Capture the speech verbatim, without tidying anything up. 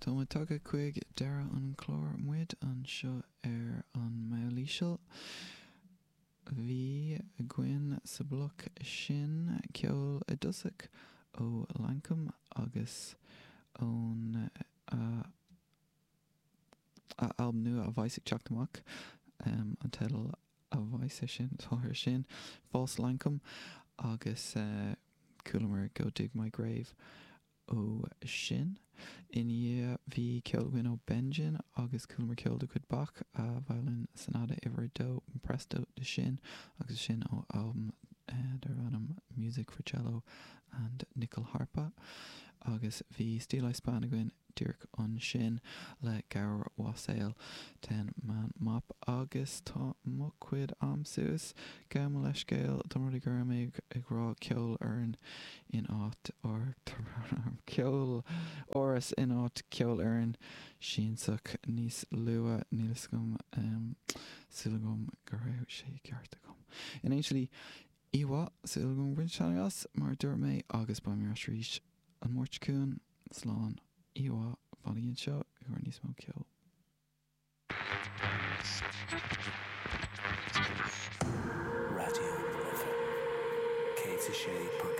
Tá mu tugad chuig deire an chlór muid an seo ar an maolíseal. Bhí gcuin sa bhloc sin ceol a dosach ó Lancam agus ón uh, a alb nua a bhaisig teachtamach um, an teil a bhaise sin táthir sin False Lancam agus uh, Coolamar Go Dig My Grave ó sin. In dhé bhí ceolghain ó Benjin agus Coolamar ceol de chud bach a violin sonata iver do presto de sin agus sin ó album uh, der anam Music for Cello and Nickel Harpa agus bhí Stíl Spanaguin Dirk an sin le gair wasail ten man map agus tá mo cuid am suas gaim leis scéal domrú gur méid ag rá ceol arn in áit or ceol oras in áit ceol arn sínsach níos lua níos gom um, silagum gur raibh sé cearta gom. In actually Iwa silagum rin seanas mar dúir mé agus ba mé ríis an mórtcún slán Iwa fannaíonn seo gur níos mó ceol. Radio K C Shay